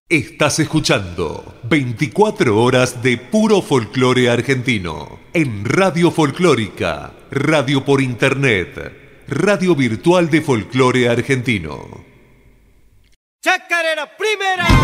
Estás escuchando 24 horas de puro folclore argentino en Radio Folclórica, radio por internet, radio virtual de folclore argentino. Chacarera primera.